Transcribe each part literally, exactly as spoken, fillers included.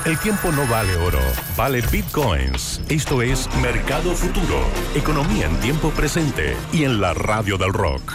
El tiempo no vale oro, vale bitcoins. Esto es Mercado Futuro, economía en tiempo presente y en la radio del rock.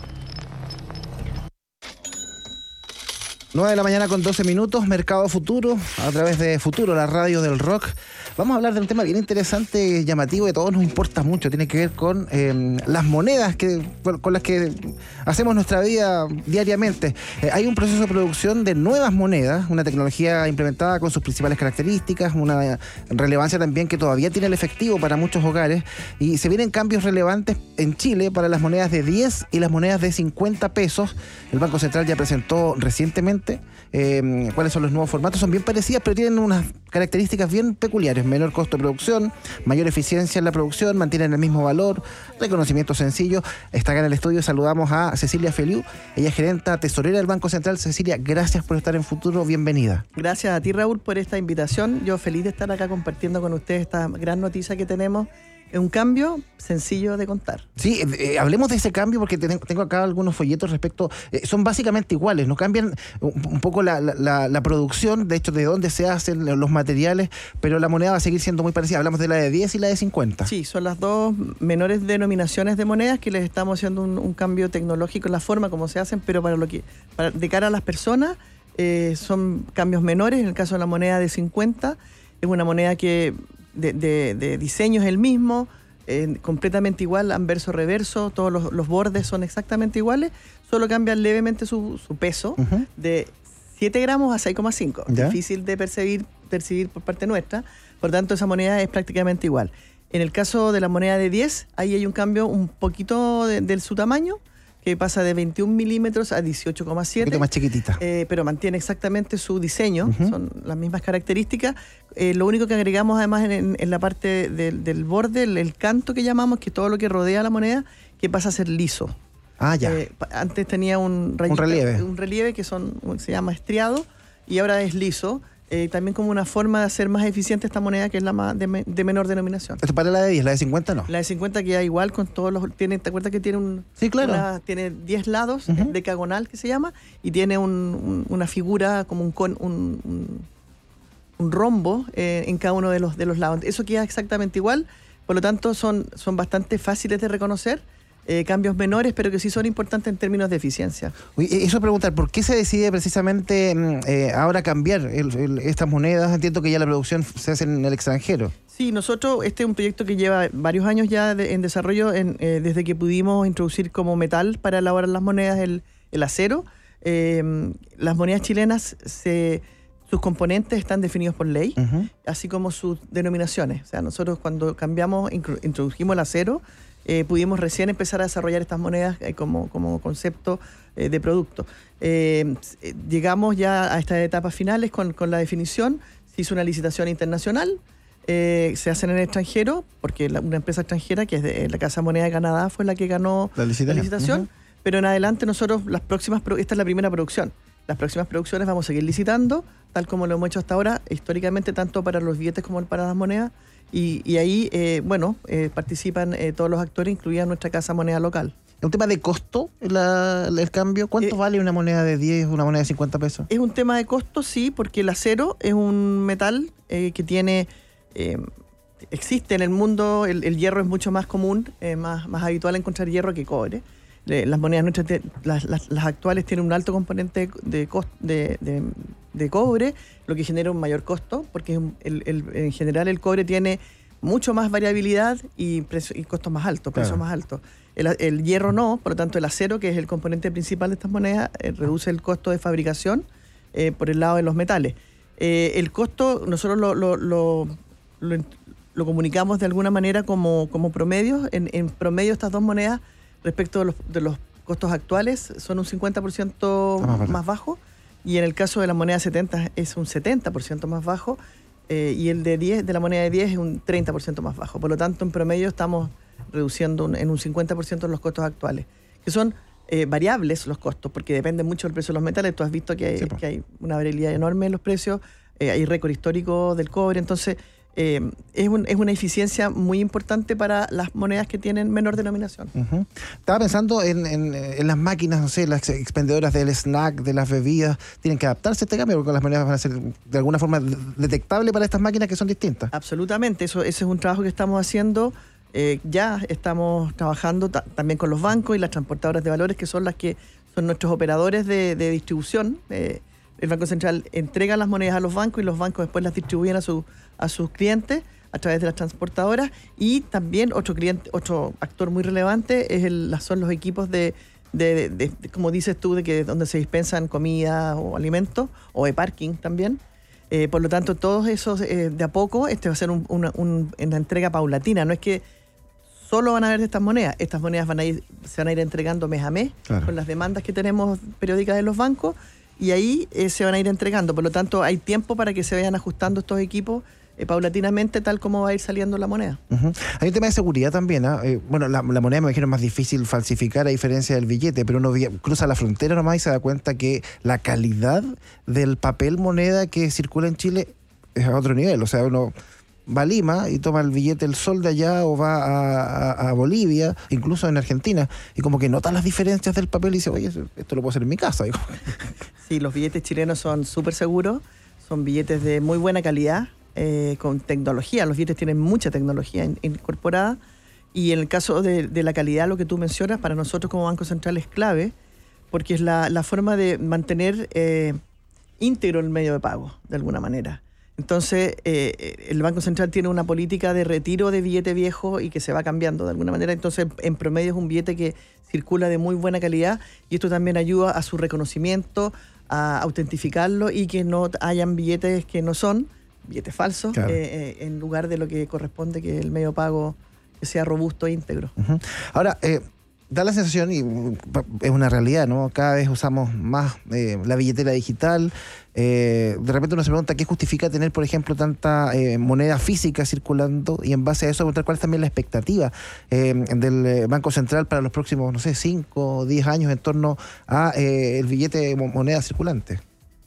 nueve de la mañana con doce minutos, Mercado Futuro, a través de Futuro, la radio del rock. Vamos a hablar de un tema bien interesante, llamativo, que a todos nos importa mucho. Tiene que ver con eh, las monedas que, con las que hacemos nuestra vida diariamente. Eh, hay un proceso de producción de nuevas monedas, una tecnología implementada con sus principales características, una relevancia también que todavía tiene el efectivo para muchos hogares, y se vienen cambios relevantes en Chile para las monedas de diez y las monedas de cincuenta pesos. El Banco Central ya presentó recientemente eh, cuáles son los nuevos formatos. Son bien parecidas, pero tienen unas características bien peculiares: menor costo de producción, mayor eficiencia en la producción, mantienen el mismo valor, reconocimiento sencillo. Está acá en el estudio, saludamos a Cecilia Feliu, ella es gerenta tesorera del Banco Central. Cecilia, gracias por estar en Futuro, bienvenida. Gracias a ti, Raúl, por esta invitación. Yo feliz de estar acá compartiendo con ustedes esta gran noticia que tenemos. Es un cambio sencillo de contar. Sí, eh, hablemos de ese cambio porque ten, tengo acá algunos folletos respecto. Eh, son básicamente iguales, no cambian un, un poco la, la, la producción, de hecho, de dónde se hacen los materiales, pero la moneda va a seguir siendo muy parecida. Hablamos de la de diez y la de cincuenta. Sí, son las dos menores denominaciones de monedas que les estamos haciendo un, un cambio tecnológico en la forma como se hacen, pero para lo que para, de cara a las personas eh, son cambios menores. En el caso de la moneda de cincuenta, es una moneda que De, de, de diseño es el mismo, eh, completamente igual, anverso, reverso, todos los, los bordes son exactamente iguales, solo cambian levemente su, su peso, uh-huh, de siete gramos a seis coma cinco. Difícil de percibir, percibir por parte nuestra, por tanto esa moneda es prácticamente igual. En el caso de la moneda de diez, ahí hay un cambio un poquito de, de su tamaño, que pasa de veintiún milímetros a dieciocho coma siete. Un poquito más chiquitita. Eh, pero mantiene exactamente su diseño, uh-huh, son las mismas características. Eh, lo único que agregamos además en, en, en la parte del, del borde, el, el canto que llamamos, que es todo lo que rodea la moneda, que pasa a ser liso. Ah, ya. Eh, antes tenía un, rayito, un relieve. Un relieve que son, se llama estriado, y ahora es liso. Eh, también como una forma de hacer más eficiente esta moneda, que es la más de, me, de menor denominación. Esto para la de diez, la de cincuenta no. La de cincuenta queda igual con todos los... Tiene, ¿te acuerdas que tiene un... Sí, claro. Una, tiene diez lados, uh-huh, decagonal que se llama, y tiene un, un, una figura como un, con, un, un, un rombo eh, en cada uno de los, de los lados. Eso queda exactamente igual, por lo tanto son, son bastante fáciles de reconocer. Eh, cambios menores, pero que sí son importantes en términos de eficiencia. Oye, eso preguntar, ¿por qué se decide precisamente eh, ahora cambiar el, el, estas monedas? Entiendo que ya la producción se hace en el extranjero. Sí, nosotros, este es un proyecto que lleva varios años ya de, en desarrollo, en, eh, desde que pudimos introducir como metal para elaborar las monedas el, el acero. Eh, las monedas chilenas, se, sus componentes están definidos por ley, uh-huh, así como sus denominaciones. O sea, nosotros cuando cambiamos, introdujimos el acero, Eh, pudimos recién empezar a desarrollar estas monedas eh, como, como concepto eh, de producto. Eh, llegamos ya a estas etapas finales con, con la definición. Se hizo una licitación internacional, eh, se hacen en el extranjero, porque la, una empresa extranjera, que es de, la Casa Moneda de Canadá, fue la que ganó la licitación. La licitación uh-huh. Pero en adelante nosotros, las próximas, esta es la primera producción. Las próximas producciones vamos a seguir licitando, tal como lo hemos hecho hasta ahora, históricamente, tanto para los billetes como para las monedas. Y, y ahí, eh, bueno, eh, participan eh, todos los actores, incluida nuestra Casa Moneda local. ¿Es un tema de costo la, el cambio? ¿Cuánto eh, vale una moneda de diez, una moneda de cincuenta pesos? Es un tema de costo, sí, porque el acero es un metal eh, que tiene... Eh, existe en el mundo, el, el hierro es mucho más común, eh, más, más habitual encontrar hierro que cobre. Eh, las monedas nuestras, te, las, las, las actuales tienen un alto componente de, cost, de, de, de cobre, lo que genera un mayor costo, porque el, el, en general el cobre tiene mucho más variabilidad y, precio, y costos más altos, precios claro. más altos. El, el hierro no, por lo tanto el acero, que es el componente principal de estas monedas, eh, reduce el costo de fabricación eh, por el lado de los metales. Eh, el costo nosotros lo, lo, lo, lo, lo comunicamos de alguna manera como, como promedio. En, en promedio estas dos monedas, respecto de los, de los costos actuales, son un cincuenta por ciento ah, más bajo, y en el caso de la moneda setenta es un setenta por ciento más bajo, eh, y el de diez, de la moneda de diez, es un treinta por ciento más bajo. Por lo tanto, en promedio estamos reduciendo un, en un cincuenta por ciento los costos actuales, que son eh, variables los costos, porque dependen mucho del precio de los metales. Tú has visto que hay, sí, que hay una variabilidad enorme en los precios, eh, hay récord histórico del cobre, entonces eh, es, un, es una eficiencia muy importante para las monedas que tienen menor denominación. Uh-huh. Estaba pensando en, en, en las máquinas, no sé, las expendedoras del snack, de las bebidas, tienen que adaptarse a este cambio porque las monedas van a ser de alguna forma detectables para estas máquinas que son distintas. Absolutamente, eso ese es un trabajo que estamos haciendo. Eh, ya estamos trabajando ta- también con los bancos y las transportadoras de valores, que son las que son nuestros operadores de, de distribución. Eh, el Banco Central entrega las monedas a los bancos y los bancos después las distribuyen a, su, a sus clientes a través de las transportadoras. Y también otro cliente, otro actor muy relevante es el, son los equipos de, de, de, de, de, como dices tú, de que donde se dispensan comida o alimentos, o de parking también. Eh, por lo tanto, todos esos, eh, de a poco, este va a ser un, una, un, una entrega paulatina. No es que solo van a haber estas monedas. Estas monedas van a ir, se van a ir entregando mes a mes, claro, con las demandas que tenemos periódicas de los bancos, y ahí eh, se van a ir entregando. Por lo tanto, hay tiempo para que se vayan ajustando estos equipos eh, paulatinamente, tal como va a ir saliendo la moneda. Uh-huh. Hay un tema de seguridad también, ¿eh? Eh, bueno, la, la moneda me imagino es más difícil falsificar a diferencia del billete, pero uno via- cruza la frontera nomás y se da cuenta que la calidad del papel moneda que circula en Chile es a otro nivel. O sea, uno va a Lima y toma el billete El Sol de allá, o va a, a, a Bolivia, incluso en Argentina, y como que nota las diferencias del papel y dice, oye, esto lo puedo hacer en mi casa. Sí, los billetes chilenos son súper seguros, son billetes de muy buena calidad, eh, con tecnología. Los billetes tienen mucha tecnología in, incorporada, y en el caso de, de la calidad, lo que tú mencionas, para nosotros como Banco Central es clave, porque es la, la forma de mantener eh, íntegro el medio de pago, de alguna manera. Entonces, eh, el Banco Central tiene una política de retiro de billete viejo y que se va cambiando de alguna manera. Entonces, en promedio es un billete que circula de muy buena calidad, y esto también ayuda a su reconocimiento, a autentificarlo, y que no hayan billetes que no son, billetes falsos, claro, eh, eh, en lugar de lo que corresponde, que el medio de pago que sea robusto e íntegro. Uh-huh. Ahora, eh, da la sensación, y es una realidad, ¿no? Cada vez usamos más eh, la billetera digital. Eh, de repente uno se pregunta qué justifica tener, por ejemplo, tanta eh, moneda física circulando, y en base a eso preguntar cuál es también la expectativa eh, del Banco Central para los próximos, no sé, cinco o diez años en torno a eh, el billete de moneda circulante.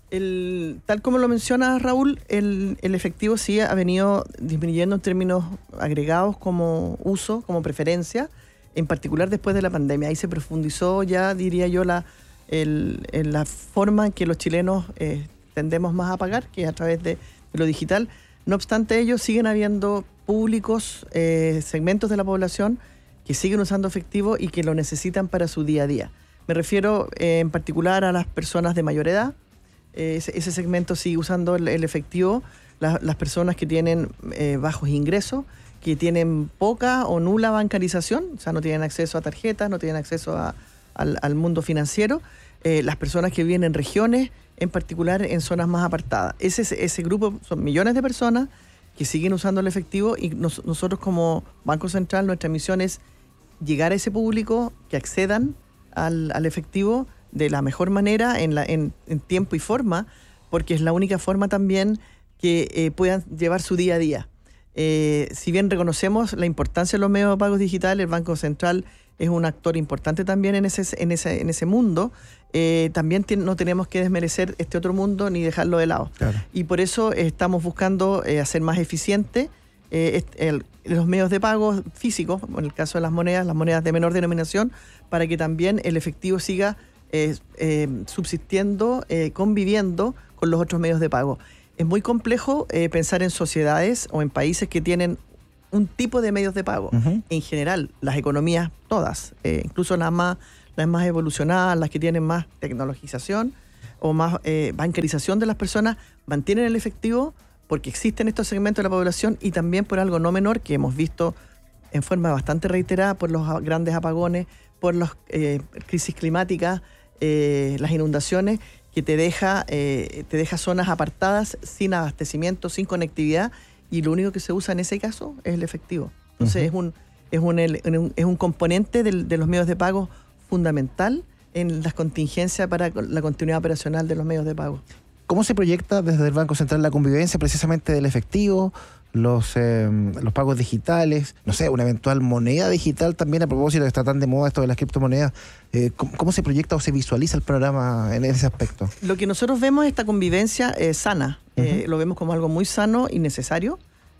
El, tal como lo menciona Raúl, el, el efectivo sí ha venido disminuyendo en términos agregados como uso, como preferencia, en particular después de la pandemia. Ahí se profundizó ya, diría yo, la, el, el, la forma en que los chilenos eh, tendemos más a pagar, que es a través de, de lo digital. No obstante ello, siguen habiendo públicos, eh, segmentos de la población que siguen usando efectivo y que lo necesitan para su día a día. Me refiero eh, en particular a las personas de mayor edad. Eh, ese, ese segmento sigue usando el, el efectivo. La, las personas que tienen eh, bajos ingresos, que tienen poca o nula bancarización, o sea, no tienen acceso a tarjetas, no tienen acceso a, al, al mundo financiero, eh, las personas que viven en regiones, en particular en zonas más apartadas. Ese, ese grupo son millones de personas que siguen usando el efectivo, y nos, nosotros como Banco Central, nuestra misión es llegar a ese público, que accedan al, al efectivo de la mejor manera, en, la, en, en tiempo y forma, porque es la única forma también que eh, puedan llevar su día a día. Eh, si bien reconocemos la importancia de los medios de pagos digitales, el Banco Central es un actor importante también en ese, en ese, en ese mundo, eh, también ten, no tenemos que desmerecer este otro mundo ni dejarlo de lado. Claro. Y por eso eh, estamos buscando eh, hacer más eficiente eh, el, los medios de pago físicos, en el caso de las monedas, las monedas de menor denominación, para que también el efectivo siga eh, eh, subsistiendo, eh, conviviendo con los otros medios de pago. Es muy complejo eh, pensar en sociedades o en países que tienen un tipo de medios de pago. Uh-huh. En general, las economías todas, eh, incluso las más, las más evolucionadas, las que tienen más tecnologización o más eh, bancarización de las personas, mantienen el efectivo porque existen estos segmentos de la población, y también por algo no menor que hemos visto en forma bastante reiterada, por los grandes apagones, por las eh, crisis climáticas, eh, las inundaciones, que te deja, eh, te deja zonas apartadas, sin abastecimiento, sin conectividad, y lo único que se usa en ese caso es el efectivo. Entonces, uh-huh, es un, es un, el, es un componente del, de los medios de pago fundamental en las contingencias para la continuidad operacional de los medios de pago. ¿Cómo se proyecta desde el Banco Central la convivencia precisamente del efectivo, los, eh, los pagos digitales, no sé, una eventual moneda digital también, a propósito de que está tan de moda esto de las criptomonedas? Eh, ¿cómo, ¿Cómo se proyecta o se visualiza el programa en ese aspecto? Lo que nosotros vemos es esta convivencia eh, sana. Uh-huh. Eh, lo vemos como algo muy sano y necesario.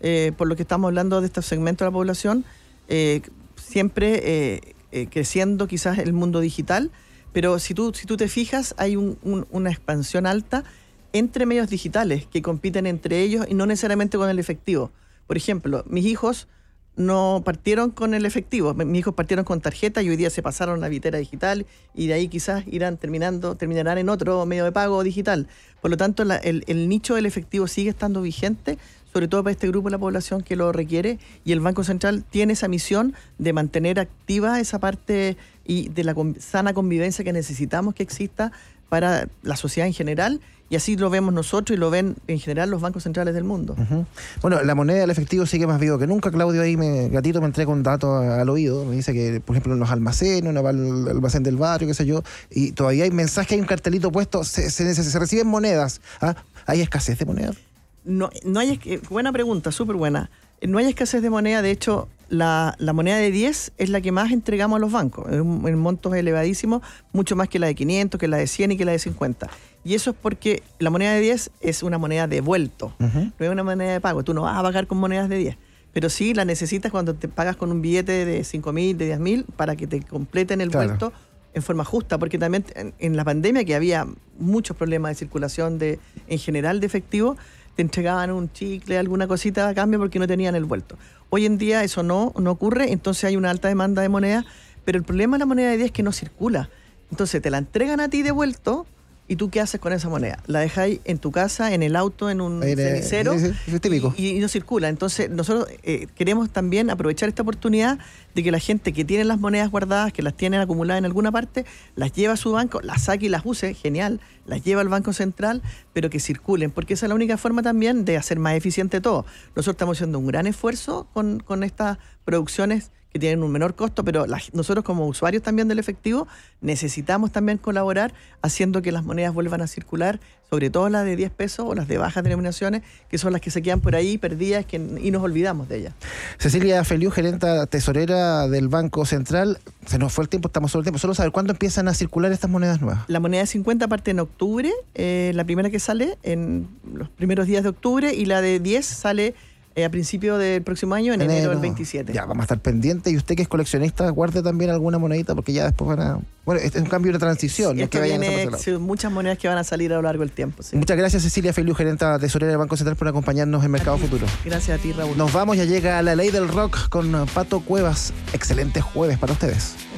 eh, por lo que estamos hablando de este segmento de la población, eh, siempre eh, eh, creciendo quizás el mundo digital, pero si tú, si tú te fijas, hay un, un, una expansión alta entre medios digitales que compiten entre ellos y no necesariamente con el efectivo. Por ejemplo, mis hijos no partieron con el efectivo, mis hijos partieron con tarjeta y hoy día se pasaron a la billetera digital y de ahí quizás irán terminando, terminarán en otro medio de pago digital. Por lo tanto, la, el, el nicho del efectivo sigue estando vigente, sobre todo para este grupo de la población que lo requiere, y el Banco Central tiene esa misión de mantener activa esa parte y de la con, sana convivencia que necesitamos que exista para la sociedad en general, y así lo vemos nosotros y lo ven en general los bancos centrales del mundo. Uh-huh. Bueno, la moneda del efectivo sigue más vivo que nunca. Claudio ahí, me, gatito, me entrega un dato al oído. Me dice que, por ejemplo, en los almacenes, uno va al almacén del barrio, qué sé yo, y todavía hay mensaje, hay un cartelito puesto, se, se, se, se reciben monedas. ¿Ah? ¿Hay escasez de moneda? No, no hay, buena pregunta, súper buena. No hay escasez de moneda, de hecho, la, la moneda de diez es la que más entregamos a los bancos, en, en montos elevadísimos, mucho más que la de quinientos, que la de cien y que la de cincuenta. Y eso es porque la moneda de diez es una moneda de vuelto, uh-huh. no es una moneda de pago. Tú no vas a pagar con monedas de diez, pero sí la necesitas cuando te pagas con un billete de cinco mil, de diez mil, para que te completen el claro. vuelto en forma justa, porque también en, en la pandemia, que había muchos problemas de circulación de, en general de efectivo, te entregaban un chicle, alguna cosita a cambio porque no tenían el vuelto. Hoy en día eso no, no ocurre, entonces hay una alta demanda de moneda, pero el problema de la moneda de diez es que no circula. Entonces te la entregan a ti de vuelto, ¿y tú qué haces con esa moneda? La dejáis en tu casa, en el auto, en un cenicero, y, y no circula. Entonces nosotros eh, queremos también aprovechar esta oportunidad de que la gente que tiene las monedas guardadas, que las tienen acumuladas en alguna parte, las lleva a su banco, las saque y las use, genial, las lleva al Banco Central, pero que circulen, porque esa es la única forma también de hacer más eficiente todo. Nosotros estamos haciendo un gran esfuerzo con, con estas producciones que tienen un menor costo, pero la, nosotros como usuarios también del efectivo necesitamos también colaborar haciendo que las monedas vuelvan a circular, sobre todo las de diez pesos o las de bajas denominaciones, que son las que se quedan por ahí perdidas que, y nos olvidamos de ellas. Cecilia Feliú, gerenta tesorera del Banco Central. Se nos fue el tiempo, estamos sobre el tiempo. Solo saber cuándo empiezan a circular estas monedas nuevas. La moneda de cincuenta parte en octubre, eh, la primera que sale en los primeros días de octubre, y la de diez sale Eh, a principio del próximo año, en enero, enero del veintisiete. Ya, vamos a estar pendientes. Y usted que es coleccionista, guarde también alguna monedita, porque ya después van a... Bueno, este es un cambio de transición. Sí, no es que viene sí, muchas monedas que van a salir a lo largo del tiempo. Sí. Muchas gracias, Cecilia Feliú, gerenta tesorera del Banco Central, por acompañarnos en Mercado Futuro. Gracias a ti, Raúl. Nos vamos, ya llega La Ley del Rock con Pato Cuevas. Excelente jueves para ustedes.